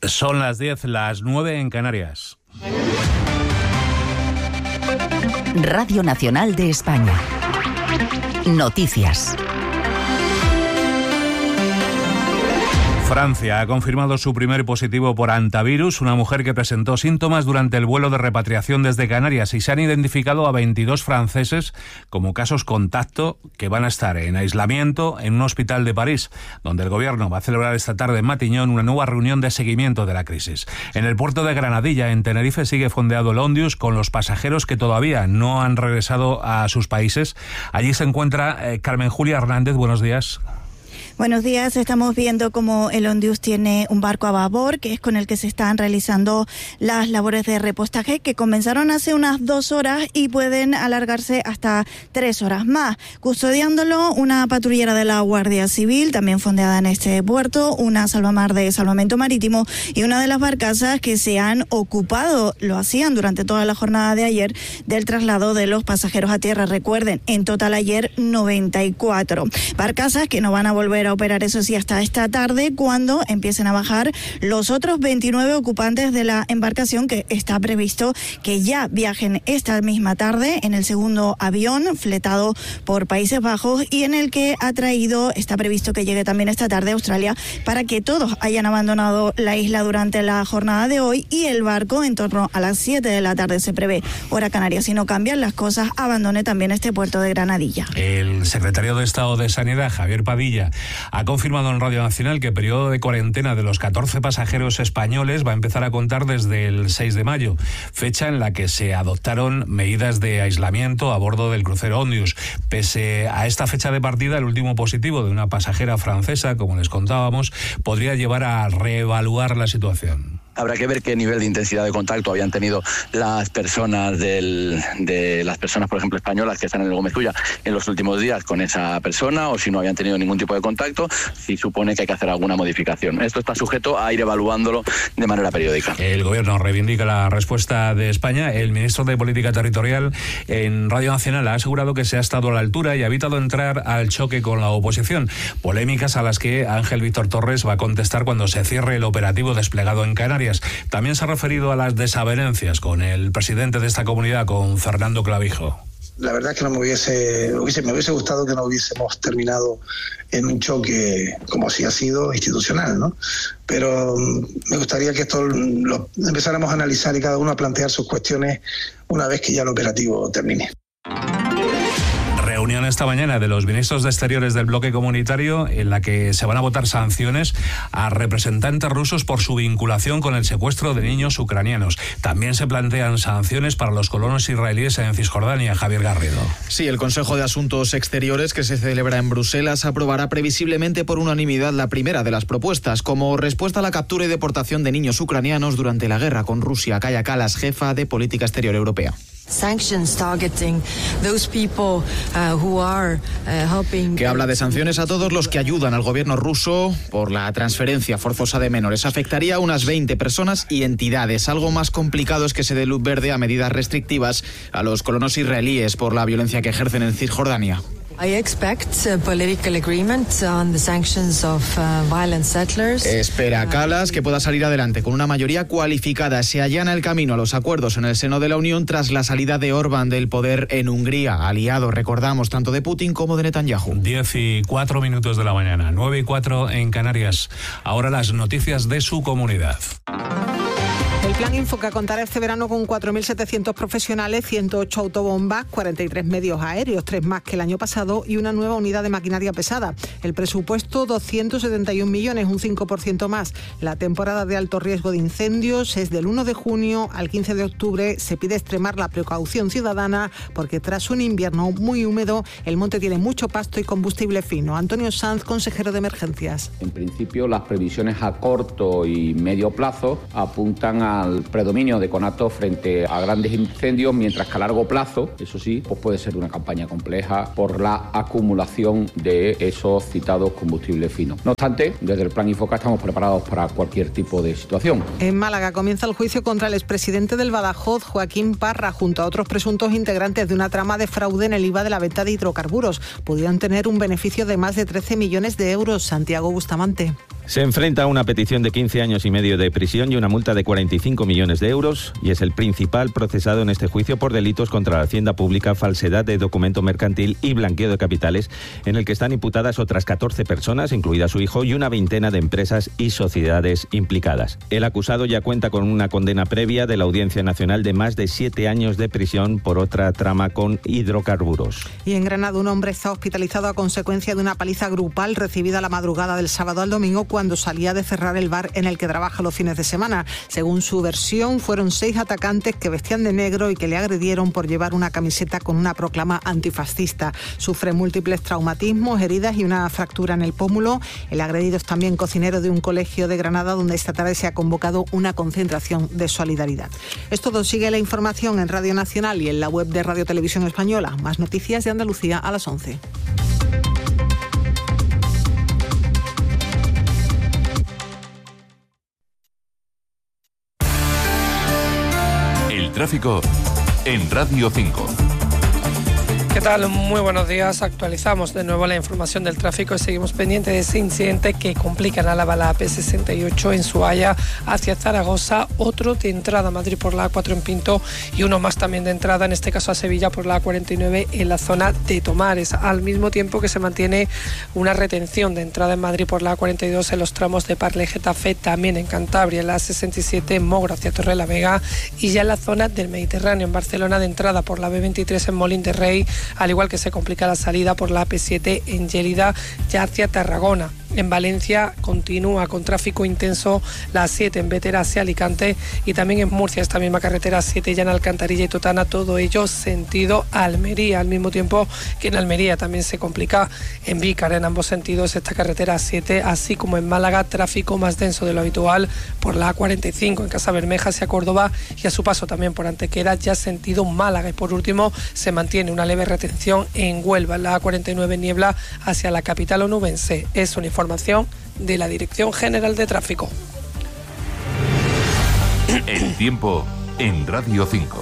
Son las 10, las 9 en Canarias. Radio Nacional de España. Noticias. Francia ha confirmado su primer positivo por hantavirus, una mujer que presentó síntomas durante el vuelo de repatriación desde Canarias, y se han identificado a 22 franceses como casos contacto que van a estar en aislamiento en un hospital de París, donde el gobierno va a celebrar esta tarde en Matiñón una nueva reunión de seguimiento de la crisis. En el puerto de Granadilla, en Tenerife, sigue fondeado el Ondius con los pasajeros que todavía no han regresado a sus países. Allí se encuentra Carmen Julia Hernández. Buenos días. Buenos días, estamos viendo cómo el Ondius tiene un barco a babor, que es con el que se están realizando las labores de repostaje, que comenzaron hace unas 2 horas y pueden alargarse hasta 3 horas más. Custodiándolo, una patrullera de la Guardia Civil, también fondeada en este puerto, una salvamar de salvamento marítimo y una de las barcazas que se han ocupado, lo hacían durante toda la jornada de ayer, del traslado de los pasajeros a tierra. Recuerden, en total ayer 94 barcazas que no van a volver a operar, eso sí, hasta esta tarde, cuando empiecen a bajar los otros 29 ocupantes de la embarcación, que está previsto que ya viajen esta misma tarde en el segundo avión fletado por Países Bajos y en el que está previsto que llegue también esta tarde a Australia, para que todos hayan abandonado la isla durante la jornada de hoy, y el barco en torno a las 7 de la tarde, se prevé, hora canaria, si no cambian las cosas, abandone también este puerto de Granadilla. El secretario de Estado de Sanidad, Javier Padilla, ha confirmado en Radio Nacional que el periodo de cuarentena de los 14 pasajeros españoles va a empezar a contar desde el 6 de mayo, fecha en la que se adoptaron medidas de aislamiento a bordo del crucero Ondius. Pese a esta fecha de partida, el último positivo de una pasajera francesa, como les contábamos, podría llevar a reevaluar la situación. Habrá que ver qué nivel de intensidad de contacto habían tenido las personas por ejemplo, españolas que están en el Gómez Ulla en los últimos días con esa persona, o si no habían tenido ningún tipo de contacto, si supone que hay que hacer alguna modificación. Esto está sujeto a ir evaluándolo de manera periódica. El gobierno reivindica la respuesta de España. El ministro de Política Territorial en Radio Nacional ha asegurado que se ha estado a la altura y ha evitado entrar al choque con la oposición. Polémicas a las que Ángel Víctor Torres va a contestar cuando se cierre el operativo desplegado en Canarias. También se ha referido a las desavenencias con el presidente de esta comunidad, con Fernando Clavijo. La verdad es que me hubiese gustado que no hubiésemos terminado en un choque como así ha sido institucional, ¿no? Pero me gustaría que esto lo empezáramos a analizar y cada uno a plantear sus cuestiones una vez que ya el operativo termine. Reunión esta mañana de los ministros de Exteriores del bloque comunitario, en la que se van a votar sanciones a representantes rusos por su vinculación con el secuestro de niños ucranianos. También se plantean sanciones para los colonos israelíes en Cisjordania. Javier Garrido. Sí, el Consejo de Asuntos Exteriores, que se celebra en Bruselas, aprobará previsiblemente por unanimidad la primera de las propuestas, como respuesta a la captura y deportación de niños ucranianos durante la guerra con Rusia. Kaja Kallas, jefa de Política Exterior Europea. Que habla de sanciones a todos los que ayudan al gobierno ruso por la transferencia forzosa de menores. Afectaría a unas 20 personas y entidades. Algo más complicado es que se dé luz verde a medidas restrictivas a los colonos israelíes por la violencia que ejercen en Cisjordania. Espera Kallas que pueda salir adelante con una mayoría cualificada. Se allana el camino a los acuerdos en el seno de la Unión tras la salida de Orbán del poder en Hungría, aliado, recordamos, tanto de Putin como de Netanyahu. 10:04 de la mañana, 9:04 en Canarias. Ahora las noticias de su comunidad. El Plan Infoca contará este verano con 4.700 profesionales, 108 autobombas, 43 medios aéreos, 3 más que el año pasado, y una nueva unidad de maquinaria pesada. El presupuesto, 271 millones, un 5% más. La temporada de alto riesgo de incendios es del 1 de junio al 15 de octubre. Se pide extremar la precaución ciudadana porque tras un invierno muy húmedo, el monte tiene mucho pasto y combustible fino. Antonio Sanz, consejero de Emergencias. En principio, las previsiones a corto y medio plazo apuntan al predominio de conatos frente a grandes incendios, mientras que a largo plazo, eso sí, pues puede ser una campaña compleja por la acumulación de esos citados combustibles finos. No obstante, desde el Plan Infoca estamos preparados para cualquier tipo de situación. En Málaga comienza el juicio contra el expresidente del Badajoz, Joaquín Parra, junto a otros presuntos integrantes de una trama de fraude en el IVA de la venta de hidrocarburos. Pudieron tener un beneficio de más de 13 millones de euros. Santiago Bustamante. Se enfrenta a una petición de 15 años y medio de prisión y una multa de 45 millones de euros y es el principal procesado en este juicio por delitos contra la hacienda pública, falsedad de documento mercantil y blanqueo de capitales, en el que están imputadas otras 14 personas, incluida su hijo, y una veintena de empresas y sociedades implicadas. El acusado ya cuenta con una condena previa de la Audiencia Nacional de más de 7 años de prisión por otra trama con hidrocarburos. Y en Granada, un hombre está hospitalizado a consecuencia de una paliza grupal recibida la madrugada del sábado al domingo cuando salía de cerrar el bar en el que trabaja los fines de semana. Según su versión, fueron 6 atacantes que vestían de negro y que le agredieron por llevar una camiseta con una proclama antifascista. Sufre múltiples traumatismos, heridas y una fractura en el pómulo. El agredido es también cocinero de un colegio de Granada, donde esta tarde se ha convocado una concentración de solidaridad. Es todo. Sigue la información en Radio Nacional y en la web de Radio Televisión Española. Más noticias de Andalucía a las 11. Tráfico en Radio 5. ¿Qué tal? Muy buenos días. Actualizamos de nuevo la información del tráfico y seguimos pendientes de ese incidente que complica en Álava la AP68 en Suaya hacia Zaragoza, otro de entrada a Madrid por la A4 en Pinto y uno más también de entrada, en este caso a Sevilla por la A49 en la zona de Tomares, al mismo tiempo que se mantiene una retención de entrada en Madrid por la A42 en los tramos de Parle-Getafe, también en Cantabria, en la A67 en Mogro hacia Torrelavega y ya en la zona del Mediterráneo en Barcelona de entrada por la B23 en Molín de Rey, al igual que se complica la salida por la AP7 en Lleida ya hacia Tarragona. En Valencia continúa con tráfico intenso la A7 en Bétera hacia Alicante y también en Murcia esta misma carretera A7 ya en Alcantarilla y Totana, todo ello sentido Almería, al mismo tiempo que en Almería también se complica en Vícar en ambos sentidos esta carretera A7, así como en Málaga tráfico más denso de lo habitual por la A45 en Casabermeja hacia Córdoba y a su paso también por Antequera ya sentido Málaga y por último se mantiene una leve retención en Huelva en la A49 Niebla hacia la capital onubense. Es una información de la Dirección General de Tráfico. El tiempo en Radio 5.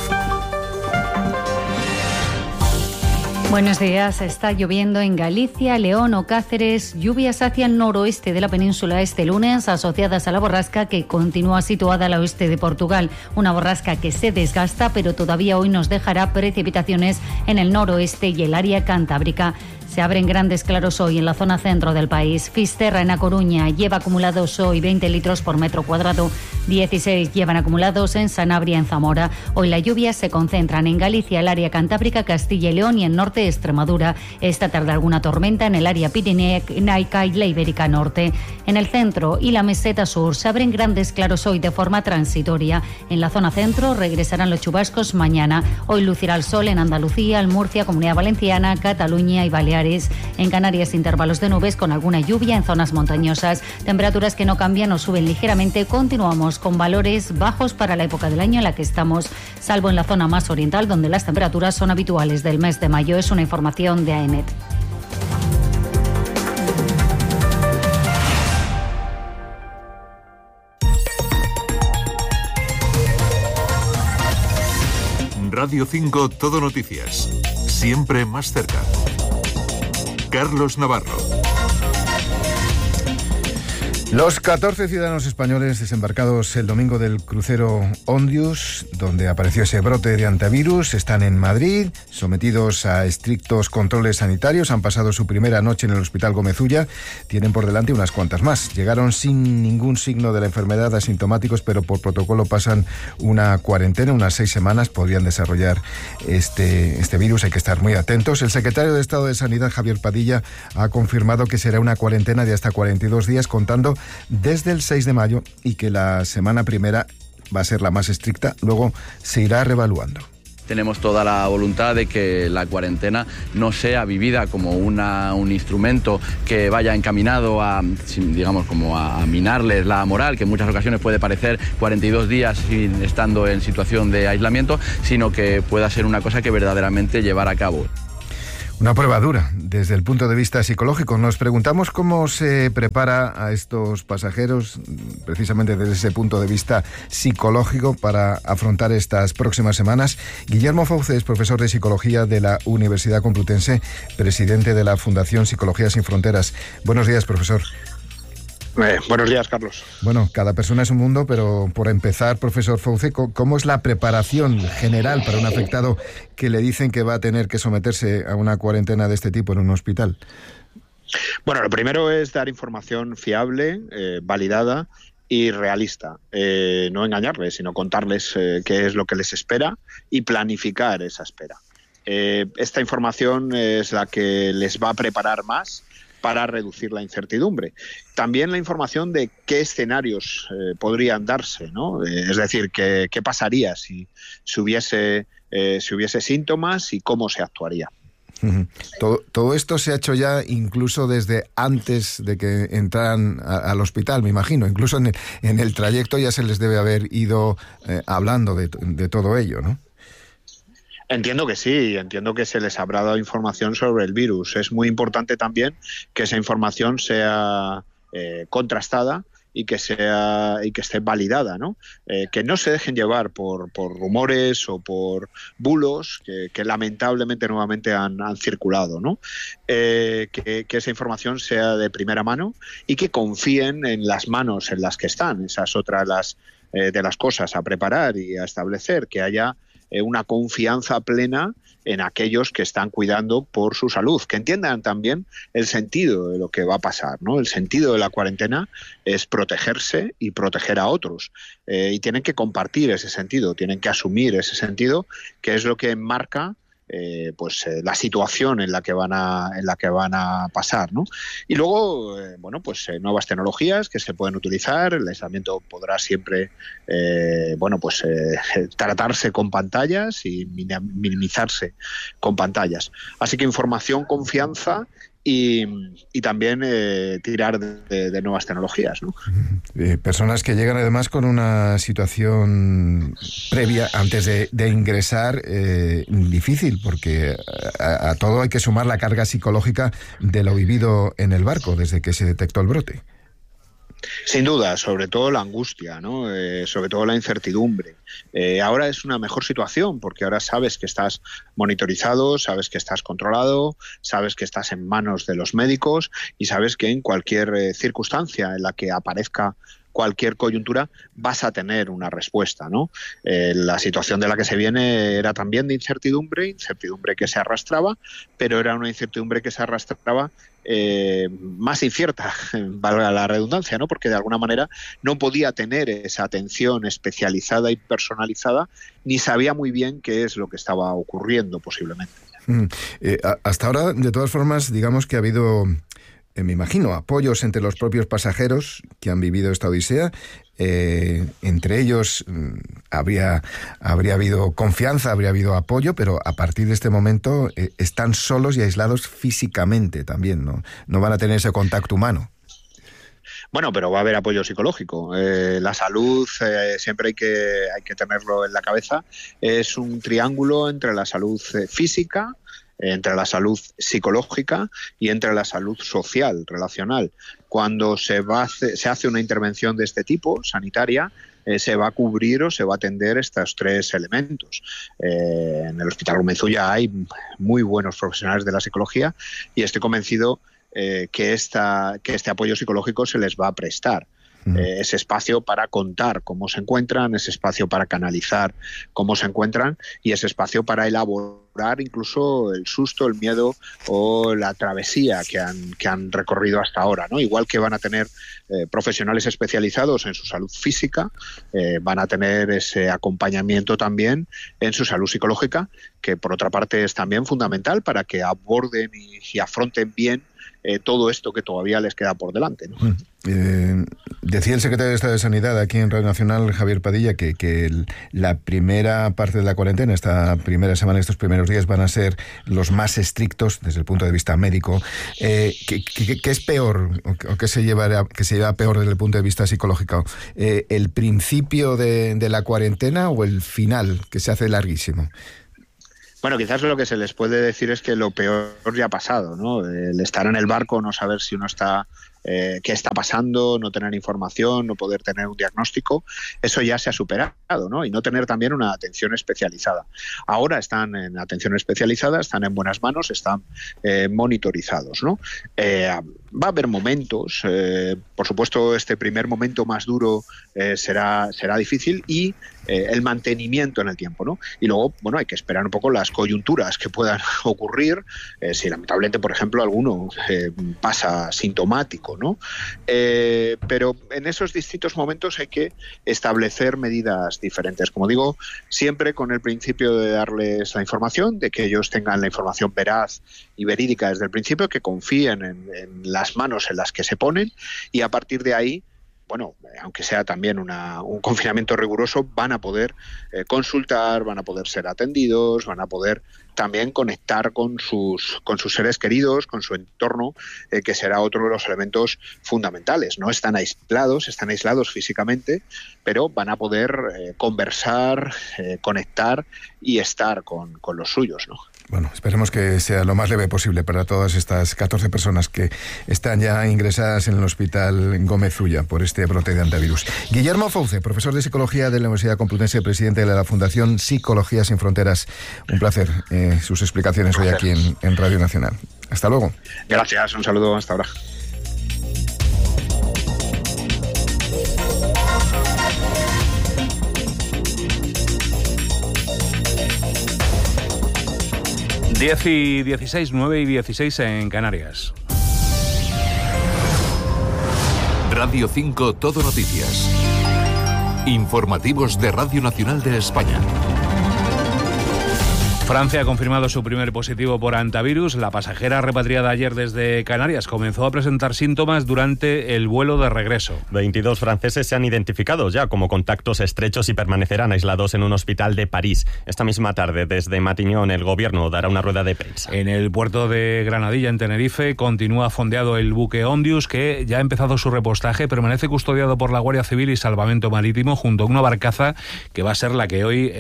Buenos días. Está lloviendo en Galicia, León o Cáceres. Lluvias hacia el noroeste de la península este lunes, asociadas a la borrasca que continúa situada al oeste de Portugal. Una borrasca que se desgasta, pero todavía hoy nos dejará precipitaciones en el noroeste y el área cantábrica. Se abren grandes claros hoy en la zona centro del país. Fisterra en A Coruña lleva acumulados hoy 20 litros por metro cuadrado. 16 llevan acumulados en Sanabria, en Zamora. Hoy las lluvias se concentran en Galicia, el área cantábrica, Castilla y León y en norte de Extremadura. Esta tarde alguna tormenta en el área pirenaica y la Ibérica Norte. En el centro y la meseta sur se abren grandes claros hoy de forma transitoria. En la zona centro regresarán los chubascos mañana. Hoy lucirá el sol en Andalucía, en Murcia, Comunidad Valenciana, Cataluña y Baleares. En Canarias intervalos de nubes con alguna lluvia en zonas montañosas. Temperaturas que no cambian o suben ligeramente. Continuamos con valores bajos para la época del año en la que estamos, salvo en la zona más oriental donde las temperaturas son habituales del mes de mayo. Es una información de AEMET. Radio 5 Todo Noticias. Siempre más cerca. Carlos Navarro. Los 14 ciudadanos españoles desembarcados el domingo del crucero Ondius, donde apareció ese brote de antivirus, están en Madrid, sometidos a estrictos controles sanitarios. Han pasado su primera noche en el Hospital Gómez Ulla. Tienen por delante unas cuantas más. Llegaron sin ningún signo de la enfermedad, asintomáticos, pero por protocolo pasan una cuarentena, unas 6 semanas. Podrían desarrollar este virus. Hay que estar muy atentos. El secretario de Estado de Sanidad, Javier Padilla, ha confirmado que será una cuarentena de hasta 42 días, contando desde el 6 de mayo y que la semana primera va a ser la más estricta, luego se irá reevaluando. Tenemos toda la voluntad de que la cuarentena no sea vivida como un instrumento que vaya encaminado a, digamos, como a minarles la moral, que en muchas ocasiones puede parecer 42 días estando en situación de aislamiento, sino que pueda ser una cosa que verdaderamente llevar a cabo. Una prueba dura desde el punto de vista psicológico. Nos preguntamos cómo se prepara a estos pasajeros, precisamente desde ese punto de vista psicológico, para afrontar estas próximas semanas. Guillermo Fauce es profesor de Psicología de la Universidad Complutense, presidente de la Fundación Psicología Sin Fronteras. Buenos días, profesor. Buenos días, Carlos. Bueno, cada persona es un mundo, pero por empezar, profesor Fauce, ¿cómo es la preparación general para un afectado que le dicen que va a tener que someterse a una cuarentena de este tipo en un hospital? Bueno, lo primero es dar información fiable, validada y realista. No engañarles, sino contarles qué es lo que les espera y planificar esa espera. Esta información es la que les va a preparar más para reducir la incertidumbre. También la información de qué escenarios podrían darse, ¿no? Es decir, qué pasaría si hubiese síntomas y cómo se actuaría. Todo esto se ha hecho ya incluso desde antes de que entraran al hospital, me imagino. Incluso en el trayecto ya se les debe haber ido hablando de todo ello, ¿no? Entiendo que sí, entiendo que se les habrá dado información sobre el virus. Es muy importante también que esa información sea contrastada y que esté validada, ¿no? Que no se dejen llevar por rumores o por bulos que lamentablemente nuevamente han circulado, ¿no? Que esa información sea de primera mano y que confíen en las manos en las que están. Esa es otra de las cosas a preparar y a establecer, que haya una confianza plena en aquellos que están cuidando por su salud, que entiendan también el sentido de lo que va a pasar, ¿no? El sentido de la cuarentena es protegerse y proteger a otros, y tienen que compartir ese sentido, tienen que asumir ese sentido, que es lo que marca la situación en la que van a pasar, ¿no? Y luego, nuevas tecnologías que se pueden utilizar. El aislamiento podrá siempre, tratarse con pantallas y minimizarse con pantallas. Así que información, confianza y también tirar de nuevas tecnologías, ¿no? Personas que llegan además con una situación previa antes de ingresar difícil, porque a todo hay que sumar la carga psicológica de lo vivido en el barco desde que se detectó el brote. Sin duda, sobre todo la angustia, ¿no? Sobre todo la incertidumbre. Ahora es una mejor situación porque ahora sabes que estás monitorizado, sabes que estás controlado, sabes que estás en manos de los médicos y sabes que en cualquier circunstancia en la que aparezca cualquier coyuntura vas a tener una respuesta, ¿no? La situación de la que se viene era también de incertidumbre que se arrastraba, pero era una incertidumbre que se arrastraba más incierta, valga la redundancia, ¿no? Porque de alguna manera no podía tener esa atención especializada y personalizada, ni sabía muy bien qué es lo que estaba ocurriendo posiblemente. Hasta ahora, de todas formas, digamos que ha habido, me imagino, apoyos entre los propios pasajeros que han vivido esta odisea. Entre ellos habría habido confianza, habría habido apoyo, pero a partir de este momento están solos y aislados físicamente también, ¿no? No van a tener ese contacto humano. Bueno, pero va a haber apoyo psicológico. La salud, siempre hay que tenerlo en la cabeza, es un triángulo entre la salud física, entre la salud psicológica y entre la salud social, relacional. Cuando se hace una intervención de este tipo, sanitaria, se va a cubrir o se va a atender estos tres elementos. En el Hospital Gómez Ulla hay muy buenos profesionales de la psicología y estoy convencido que este apoyo psicológico se les va a prestar. Ese espacio para contar cómo se encuentran, ese espacio para canalizar cómo se encuentran y ese espacio para elaborar incluso el susto, el miedo o la travesía que han recorrido hasta ahora, ¿no? Igual que van a tener profesionales especializados en su salud física, van a tener ese acompañamiento también en su salud psicológica, que por otra parte es también fundamental para que aborden y afronten bien todo esto que todavía les queda por delante, ¿no? Decía el secretario de Estado de Sanidad aquí en Radio Nacional, Javier Padilla, que la primera parte de la cuarentena, esta primera semana, estos primeros días van a ser los más estrictos desde el punto de vista médico. ¿Qué es peor o qué se lleva peor desde el punto de vista psicológico? ¿El principio de la cuarentena o el final, que se hace larguísimo? Bueno, quizás lo que se les puede decir es que lo peor ya ha pasado, ¿no? El estar en el barco, no saber si uno está qué está pasando, no tener información, no poder tener un diagnóstico, eso ya se ha superado, ¿no? Y no tener también una atención especializada. Ahora están en atención especializada, están en buenas manos, están monitorizados, ¿no? Va a haber momentos, por supuesto este primer momento más duro será difícil, y el mantenimiento en el tiempo, ¿no? Y luego, bueno, hay que esperar un poco las coyunturas que puedan ocurrir, si lamentablemente, por ejemplo, alguno pasa sintomático, ¿no? Pero en esos distintos momentos hay que establecer medidas diferentes. Como digo, siempre con el principio de darles la información, de que ellos tengan la información veraz y verídica desde el principio, que confíen en las manos en las que se ponen, y a partir de ahí, bueno, aunque sea también un confinamiento riguroso, van a poder consultar, van a poder ser atendidos, van a poder también conectar con sus seres queridos, con su entorno, que será otro de los elementos fundamentales. No están aislados físicamente, pero van a poder conversar, conectar y estar con los suyos, ¿no? Bueno, esperemos que sea lo más leve posible para todas estas 14 personas que están ya ingresadas en el Hospital Gómez Ulla por este brote de antivirus. Guillermo Fauce, profesor de Psicología de la Universidad Complutense, presidente de la Fundación Psicología Sin Fronteras. Un placer sus explicaciones hoy aquí en Radio Nacional. Hasta luego. Gracias, un saludo, hasta ahora. Diez y 16, 9 y 16 en Canarias. Radio 5 Todo Noticias. Informativos de Radio Nacional de España. Francia ha confirmado su primer positivo por antivirus. La pasajera repatriada ayer desde Canarias comenzó a presentar síntomas durante el vuelo de regreso. 22 franceses se han identificado ya como contactos estrechos y permanecerán aislados en un hospital de París. Esta misma tarde, desde Matignon, el gobierno dará una rueda de prensa. En el puerto de Granadilla, en Tenerife, continúa fondeado el buque Ondius, que ya ha empezado su repostaje. Permanece custodiado por la Guardia Civil y Salvamento Marítimo junto a una barcaza que va a ser la que hoy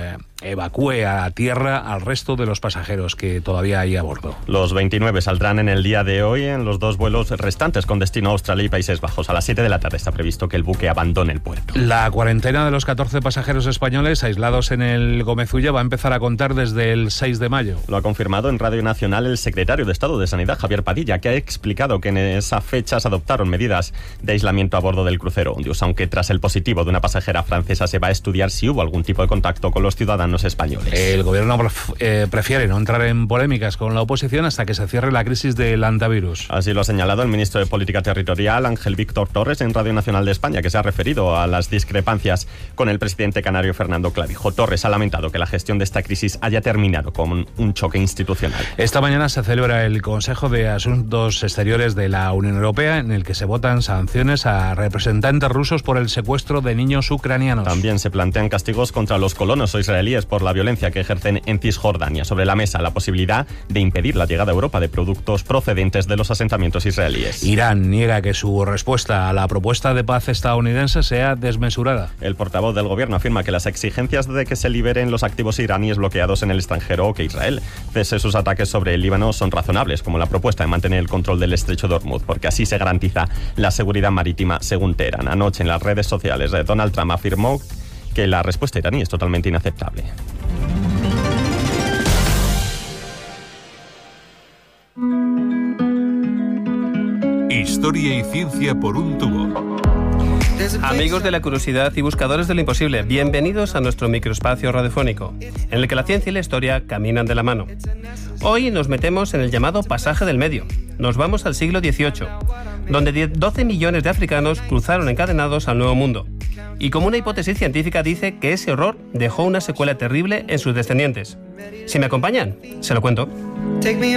evacúe a tierra al resto de los pasajeros que todavía hay a bordo. Los 29 saldrán en el día de hoy en los dos vuelos restantes con destino a Australia y Países Bajos. A las 7 de la tarde está previsto que el buque abandone el puerto. La cuarentena de los 14 pasajeros españoles aislados en el Gómez Ulla va a empezar a contar desde el 6 de mayo. Lo ha confirmado en Radio Nacional el secretario de Estado de Sanidad, Javier Padilla, que ha explicado que en esa fecha se adoptaron medidas de aislamiento a bordo del crucero Ondius, aunque tras el positivo de una pasajera francesa se va a estudiar si hubo algún tipo de contacto con los ciudadanos españoles. El gobierno prefiere no entrar en polémicas con la oposición hasta que se cierre la crisis del antivirus. Así lo ha señalado el ministro de Política Territorial, Ángel Víctor Torres, en Radio Nacional de España, que se ha referido a las discrepancias con el presidente canario Fernando Clavijo. Torres ha lamentado que la gestión de esta crisis haya terminado con un choque institucional. Esta mañana se celebra el Consejo de Asuntos Exteriores de la Unión Europea, en el que se votan sanciones a representantes rusos por el secuestro de niños ucranianos. También se plantean castigos contra los colonos israelíes por la violencia que ejercen en Cisjordania. Sobre la mesa, la posibilidad de impedir la llegada a Europa de productos procedentes de los asentamientos israelíes. Irán niega que su respuesta a la propuesta de paz estadounidense sea desmesurada. El portavoz del gobierno afirma que las exigencias de que se liberen los activos iraníes bloqueados en el extranjero o que Israel cese sus ataques sobre el Líbano son razonables, como la propuesta de mantener el control del estrecho de Hormuz, porque así se garantiza la seguridad marítima, según Teherán. Anoche en las redes sociales, Donald Trump afirmó que la respuesta iraní es totalmente inaceptable. Historia y ciencia por un tubo. Amigos de la curiosidad y buscadores de lo imposible, bienvenidos a nuestro microespacio radiofónico, en el que la ciencia y la historia caminan de la mano. Hoy nos metemos en el llamado pasaje del medio. Nos vamos al siglo XVIII, donde 12 millones de africanos cruzaron encadenados al Nuevo Mundo. Y como una hipótesis científica dice que ese horror dejó una secuela terrible en sus descendientes. Si me acompañan, se lo cuento.